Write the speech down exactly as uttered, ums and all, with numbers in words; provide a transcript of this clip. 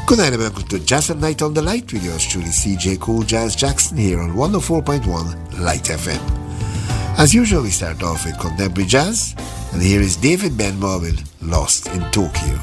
Good night and welcome to Jazz at Night on the Light with yours truly C J Cool Jazz Jackson here on one oh four point one Light F M. As usual, we start off with contemporary jazz, and here is David Benbow with Lost in Tokyo.